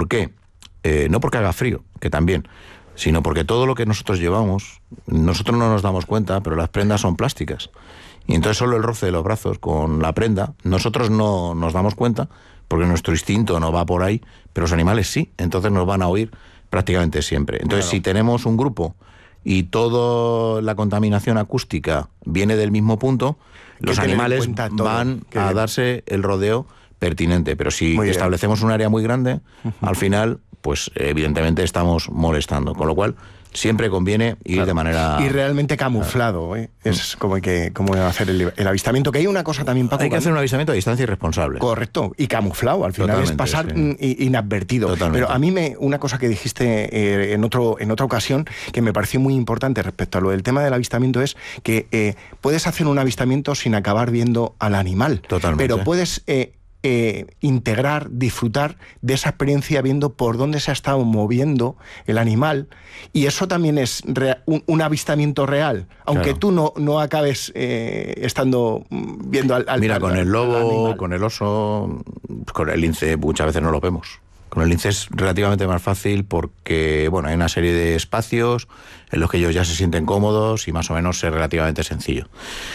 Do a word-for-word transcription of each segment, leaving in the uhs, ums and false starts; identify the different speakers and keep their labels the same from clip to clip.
Speaker 1: ¿Por qué? Eh, no porque haga frío, que también, sino porque todo lo que nosotros llevamos, nosotros no nos damos cuenta, pero las prendas son plásticas. Y entonces solo el roce de los brazos con la prenda, nosotros no nos damos cuenta, porque nuestro instinto no va por ahí, pero los animales sí, entonces nos van a oír prácticamente siempre. Entonces, claro, si tenemos un grupo y toda la contaminación acústica viene del mismo punto, los animales van a darse el rodeo pertinente. Pero si establecemos un área muy grande, uh-huh, al final, pues evidentemente estamos molestando. Con lo cual, siempre conviene ir, claro, de manera...
Speaker 2: Y realmente camuflado, ¿eh? Es como hay que como hacer el, el avistamiento. Que hay una cosa también, Paco...
Speaker 1: Hay que hacer un avistamiento a distancia irresponsable.
Speaker 2: Correcto, y camuflado. Al final Totalmente, es pasar sí. inadvertido. Totalmente. Pero a mí me una cosa que dijiste eh, en, otro, en otra ocasión, que me pareció muy importante respecto a lo del tema del avistamiento, es que eh, puedes hacer un avistamiento sin acabar viendo al animal.
Speaker 1: Totalmente.
Speaker 2: Pero puedes... Eh, Eh, integrar, disfrutar de esa experiencia viendo por dónde se ha estado moviendo el animal, y eso también es rea- un, un avistamiento real, aunque claro, tú no, no acabes eh, estando viendo al, al
Speaker 1: Mira,
Speaker 2: al,
Speaker 1: con el lobo,
Speaker 2: al
Speaker 1: con el oso, con el lince muchas veces no lo vemos. Con el lince es relativamente más fácil porque, bueno, hay una serie de espacios en los que ellos ya se sienten cómodos y más o menos es relativamente sencillo.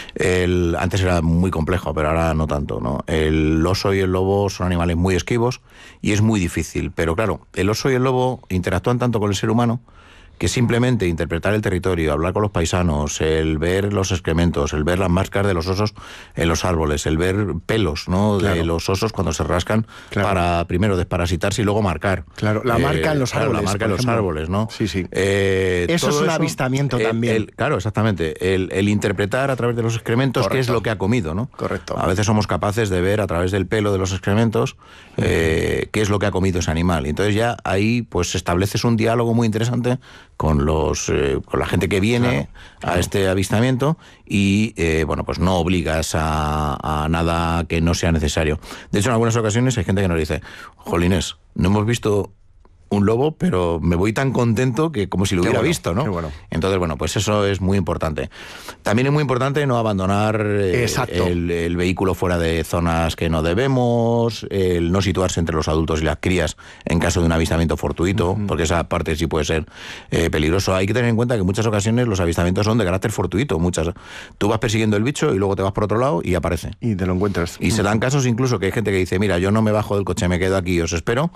Speaker 1: El, antes era muy complejo, pero ahora no tanto, ¿no? El oso y el lobo son animales muy esquivos y es muy difícil. Pero claro, el oso y el lobo interactúan tanto con el ser humano que simplemente interpretar el territorio, hablar con los paisanos, el ver los excrementos, el ver las marcas de los osos en los árboles, el ver pelos, ¿no? Claro. de los osos cuando se rascan, claro, para primero desparasitarse y luego marcar.
Speaker 2: Claro, la marca eh, en los árboles.
Speaker 1: Claro, la marca en los árboles, ¿no?
Speaker 2: Sí, sí.
Speaker 1: Eh,
Speaker 2: eso es un eso, avistamiento
Speaker 1: el,
Speaker 2: también.
Speaker 1: El, claro, exactamente. El, el interpretar a través de los excrementos Correcto. Qué es lo que ha comido, ¿no?
Speaker 2: Correcto.
Speaker 1: A veces somos capaces de ver a través del pelo de los excrementos eh, uh-huh. qué es lo que ha comido ese animal. Y entonces ya ahí pues estableces un diálogo muy interesante con los eh, con la gente que viene claro, claro. a este avistamiento y eh, bueno, pues no obligas a, a nada que no sea necesario. De hecho, en algunas ocasiones hay gente que nos dice, jolines, no hemos visto un lobo, pero me voy tan contento que como si lo hubiera
Speaker 2: bueno,
Speaker 1: visto, ¿no?
Speaker 2: Bueno.
Speaker 1: Entonces, bueno, pues eso es muy importante. También es muy importante no abandonar eh, el, el vehículo fuera de zonas que no debemos, el no situarse entre los adultos y las crías en caso de un avistamiento fortuito, uh-huh. porque esa parte sí puede ser eh, peligroso. Hay que tener en cuenta que en muchas ocasiones los avistamientos son de carácter fortuito. Muchas, tú vas persiguiendo el bicho y luego te vas por otro lado y aparece.
Speaker 2: Y te lo encuentras.
Speaker 1: Y uh-huh. se dan casos incluso que hay gente que dice, mira, yo no me bajo del coche, me quedo aquí y os espero,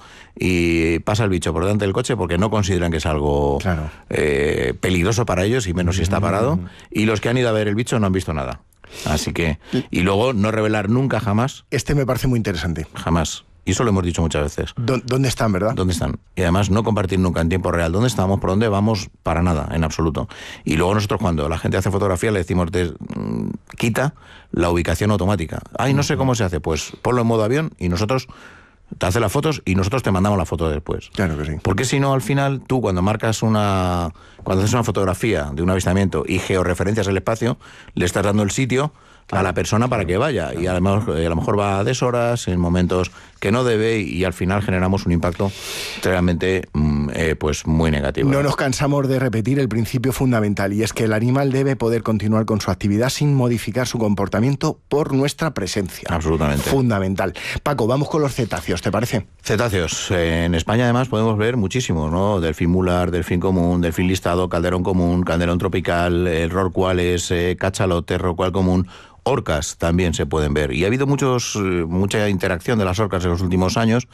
Speaker 1: y pasa el bicho por delante del coche porque no consideran que es algo
Speaker 2: claro.
Speaker 1: eh, peligroso para ellos y menos si está parado, mm. y los que han ido a ver el bicho no han visto nada. Así que, y luego no revelar nunca jamás.
Speaker 2: Este me parece muy interesante.
Speaker 1: Jamás. Y eso lo hemos dicho muchas veces.
Speaker 2: ¿Dónde están, verdad?
Speaker 1: ¿Dónde están? Y además no compartir nunca en tiempo real dónde estamos, por dónde vamos, para nada, en absoluto. Y luego nosotros cuando la gente hace fotografía le decimos, de, mmm, quita la ubicación automática. Ay, no sé cómo se hace. Pues ponlo en modo avión y nosotros... te hace las fotos y nosotros te mandamos la foto después.
Speaker 2: Claro que sí.
Speaker 1: Porque si no, al final, tú cuando marcas una... cuando haces una fotografía de un avistamiento y georreferencias el espacio, le estás dando el sitio claro, a la persona para claro, que vaya. Claro. Y a lo, mejor, a lo mejor va a deshoras, en momentos que no debe, y al final generamos un impacto realmente eh, pues muy negativo.
Speaker 2: No nos cansamos de repetir el principio fundamental, y es que el animal debe poder continuar con su actividad sin modificar su comportamiento por nuestra presencia.
Speaker 1: Absolutamente.
Speaker 2: Fundamental. Paco, vamos con los cetáceos, ¿te parece?
Speaker 1: Cetáceos. En España además podemos ver muchísimos, ¿no? Delfín mular, delfín común, delfín listado, calderón común, calderón tropical, el rorcuales, eh, cachalote, rorcual común. Orcas también se pueden ver, y ha habido muchos mucha interacción de las orcas en los últimos años,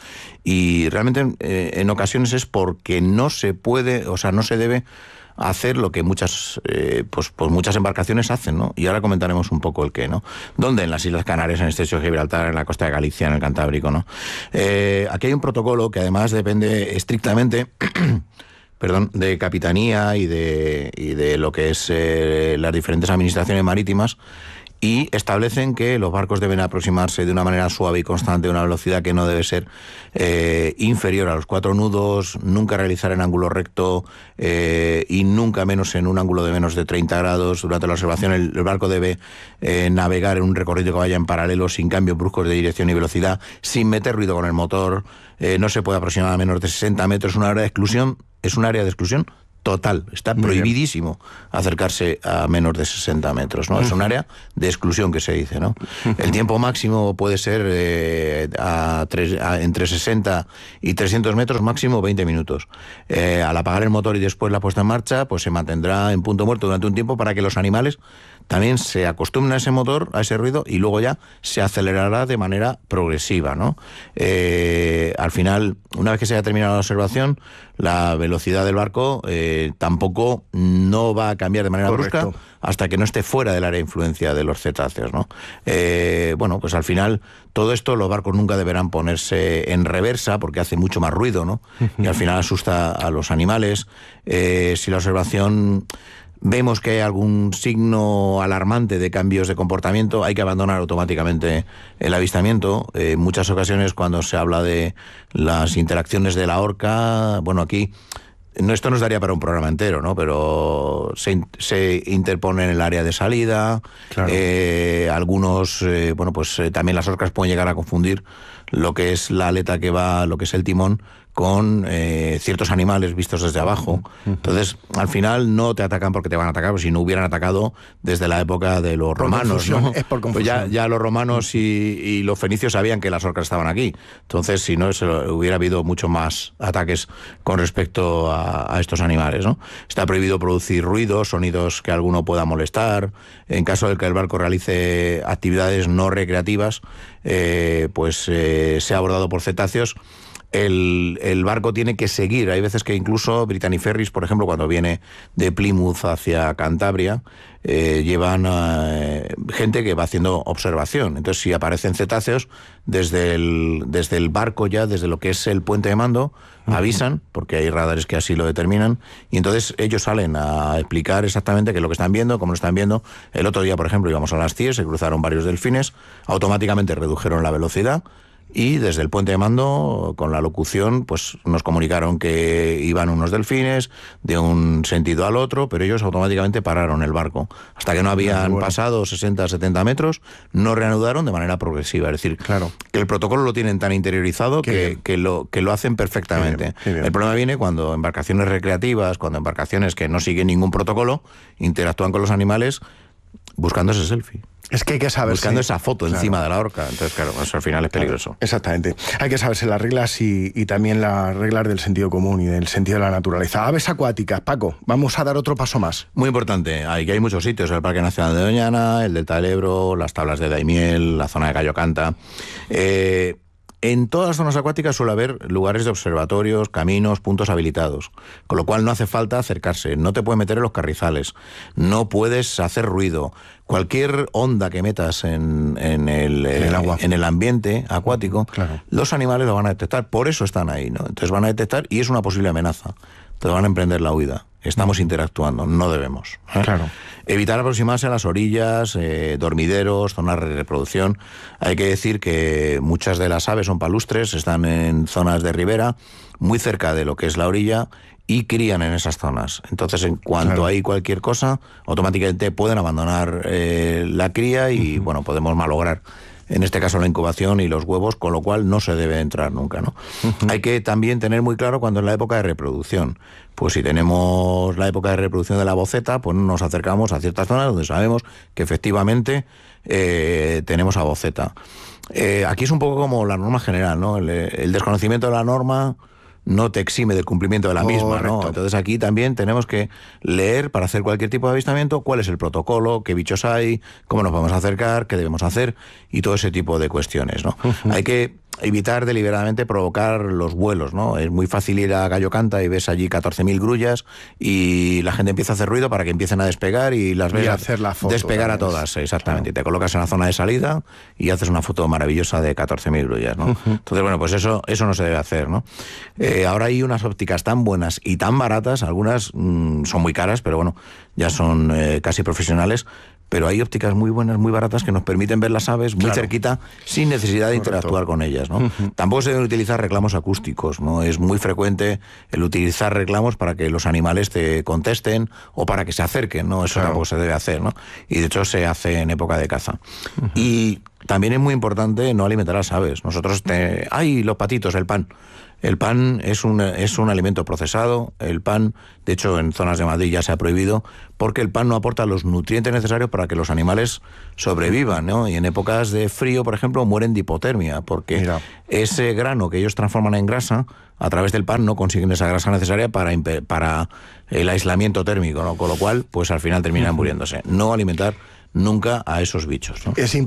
Speaker 1: y realmente eh, en ocasiones es porque no se puede, o sea, no se debe hacer lo que muchas eh, pues, pues muchas embarcaciones hacen, ¿no? Y ahora comentaremos un poco el qué, ¿no? ¿Dónde? En las Islas Canarias, en el Estrecho de Gibraltar, en la costa de Galicia, en el Cantábrico, ¿no? Eh, aquí hay un protocolo que además depende estrictamente perdón, de capitanía y de, y de lo que es eh, las diferentes administraciones marítimas, y establecen que los barcos deben aproximarse de una manera suave y constante a una velocidad que no debe ser eh, inferior a los cuatro nudos, nunca realizar en ángulo recto eh, y nunca menos en un ángulo de menos de treinta grados. Durante la observación el, el barco debe eh, navegar en un recorrido que vaya en paralelo, sin cambios bruscos de dirección y velocidad, sin meter ruido con el motor, eh, no se puede aproximar a menos de sesenta metros. Una área de exclusión, es un área de exclusión total, está Muy prohibidísimo bien. acercarse a menos de sesenta metros, ¿no? Uh-huh. Es un área de exclusión que se dice, ¿no? Uh-huh. El tiempo máximo puede ser eh, a tres, a, entre sesenta y trescientos metros, máximo veinte minutos. Eh, al apagar el motor y después la puesta en marcha, pues se mantendrá en punto muerto durante un tiempo para que los animales también se acostumbren a ese motor, a ese ruido, y luego ya se acelerará de manera progresiva, ¿no? Eh, al final, una vez que se haya terminado la observación, la velocidad del barco eh, tampoco no va a cambiar de manera Correcto. brusca hasta que no esté fuera del área de influencia de los cetáceos, ¿no? Eh, bueno, pues al final, todo esto, los barcos nunca deberán ponerse en reversa porque hace mucho más ruido, ¿no? Y al final asusta a los animales. Eh, si la observación... vemos que hay algún signo alarmante de cambios de comportamiento, hay que abandonar automáticamente el avistamiento. En eh, muchas ocasiones, cuando se habla de las interacciones de la orca, bueno, aquí no, esto nos daría para un programa entero, ¿no? Pero se, se interpone en el área de salida. Claro. eh, algunos, eh, bueno, pues eh, también las orcas pueden llegar a confundir lo que es la aleta que va, lo que es el timón, con eh, ciertos animales vistos desde abajo. Entonces, al final no te atacan porque te van a atacar, pues si no hubieran atacado desde la época de los por romanos, ¿no?
Speaker 2: Es por confusión.
Speaker 1: Pues ya, ya los romanos y, y los fenicios sabían que las orcas estaban aquí. Entonces, si no, se lo, hubiera habido mucho más ataques con respecto a, a estos animales, ¿no? Está prohibido producir ruidos, sonidos que alguno pueda molestar. En caso de que el barco realice actividades no recreativas, eh, pues eh, sea abordado por cetáceos, El, el barco tiene que seguir. Hay veces que incluso Brittany Ferries, por ejemplo, cuando viene de Plymouth hacia Cantabria, eh, llevan eh, gente que va haciendo observación. Entonces, si aparecen cetáceos, desde el, desde el barco ya, desde lo que es el puente de mando, avisan, porque hay radares que así lo determinan, y entonces ellos salen a explicar exactamente qué es lo que están viendo, cómo lo están viendo. El otro día, por ejemplo, íbamos a las C I E, se cruzaron varios delfines, automáticamente redujeron la velocidad, y desde el puente de mando, con la locución, pues nos comunicaron que iban unos delfines de un sentido al otro, pero ellos automáticamente pararon el barco. Hasta que no habían bueno. pasado sesenta, setenta metros, no reanudaron de manera progresiva. Es decir,
Speaker 2: claro.
Speaker 1: que el protocolo lo tienen tan interiorizado que, que, lo, que lo hacen perfectamente. Qué bien, qué bien. El problema viene cuando embarcaciones recreativas, cuando embarcaciones que no siguen ningún protocolo, interactúan con los animales buscando ese selfie.
Speaker 2: Es que hay que saberse...
Speaker 1: Buscando esa foto claro. encima de la orca. Entonces, claro, eso al final es peligroso.
Speaker 2: Claro, exactamente. Hay que saberse las reglas y, y también las reglas del sentido común y del sentido de la naturaleza. Aves acuáticas, Paco, vamos a dar otro paso más.
Speaker 1: Muy importante. Hay, hay muchos sitios. El Parque Nacional de Doñana, el Delta del Ebro, las tablas de Daimiel, la zona de Gallo Canta. Eh... En todas las zonas acuáticas suele haber lugares de observatorios, caminos, puntos habilitados, con lo cual no hace falta acercarse, no te puedes meter en los carrizales, no puedes hacer ruido. Cualquier onda que metas en, en, el,
Speaker 2: en, el, agua.
Speaker 1: en el ambiente acuático,
Speaker 2: claro.
Speaker 1: los animales lo van a detectar, por eso están ahí, ¿no? Entonces van a detectar y es una posible amenaza, te van a emprender la huida. Estamos interactuando, no debemos. ¿eh?
Speaker 2: Claro.
Speaker 1: Evitar aproximarse a las orillas, eh, dormideros, zonas de reproducción. Hay que decir que muchas de las aves son palustres, están en zonas de ribera, muy cerca de lo que es la orilla, y crían en esas zonas. Entonces, en cuanto claro. hay cualquier cosa, automáticamente pueden abandonar eh, la cría y, uh-huh. bueno, podemos malograr en este caso la incubación y los huevos, con lo cual no se debe entrar nunca, ¿no? Uh-huh. Hay que también tener muy claro cuándo es la época de reproducción. Pues si tenemos la época de reproducción de la boceta, pues nos acercamos a ciertas zonas donde sabemos que efectivamente eh, tenemos a boceta. Eh, aquí es un poco como la norma general, ¿no? El, el desconocimiento de la norma no te exime del cumplimiento de la misma, Correcto. ¿no? Entonces aquí también tenemos que leer para hacer cualquier tipo de avistamiento cuál es el protocolo, qué bichos hay, cómo nos podemos acercar, qué debemos hacer y todo ese tipo de cuestiones, ¿no? Uh-huh. Hay que evitar deliberadamente provocar los vuelos, ¿no? Es muy fácil ir a Gallo Canta y ves allí catorce mil grullas y la gente empieza a hacer ruido para que empiecen a despegar y las ves
Speaker 2: y hacer la foto,
Speaker 1: despegar a todas, exactamente. Claro. Y te colocas en la zona de salida y haces una foto maravillosa de catorce mil grullas, ¿no? Uh-huh. Entonces, bueno, pues eso, eso no se debe hacer, ¿no? Eh, ahora hay unas ópticas tan buenas y tan baratas, algunas mmm, son muy caras, pero bueno, ya son eh, casi profesionales, pero hay ópticas muy buenas, muy baratas, que nos permiten ver las aves muy claro. cerquita, sin necesidad de Correcto. interactuar con ellas, ¿no? Uh-huh. Tampoco se deben utilizar reclamos acústicos, ¿no? Es muy frecuente el utilizar reclamos para que los animales te contesten o para que se acerquen, ¿no? Eso claro. tampoco se debe hacer, ¿no? Y de hecho se hace en época de caza. Uh-huh. Y también es muy importante no alimentar a las aves. Nosotros, te... ¡ay, los patitos, el pan! El pan es un, es un alimento procesado. El pan, de hecho, en zonas de Madrid ya se ha prohibido, porque el pan no aporta los nutrientes necesarios para que los animales sobrevivan, ¿no? Y en épocas de frío, por ejemplo, mueren de hipotermia, porque Mira. ese grano que ellos transforman en grasa, a través del pan no consiguen esa grasa necesaria para, para el aislamiento térmico, ¿no? Con lo cual, pues al final terminan muriéndose. No alimentar nunca a esos bichos, ¿no?
Speaker 2: Es